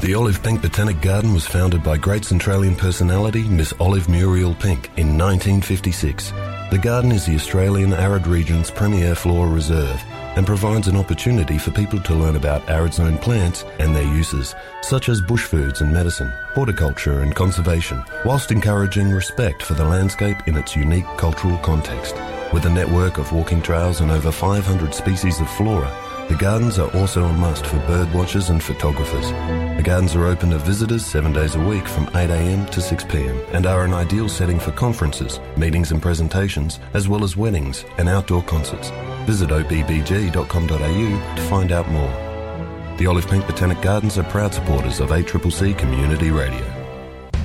The Olive Pink Botanic Garden was founded by great Centralian personality Miss Olive Muriel Pink in 1956. The garden is the Australian Arid Region's premier flora reserve and provides an opportunity for people to learn about arid zone plants and their uses, such as bush foods and medicine, horticulture and conservation, whilst encouraging respect for the landscape in its unique cultural context. With a network of walking trails and over 500 species of flora, the gardens are also a must for bird watchers and photographers. The gardens are open to visitors 7 days a week from 8 a.m. to 6 p.m. and are an ideal setting for conferences, meetings and presentations, as well as weddings and outdoor concerts. Visit obbg.com.au to find out more. The Olive Pink Botanic Gardens are proud supporters of ACCC Community Radio.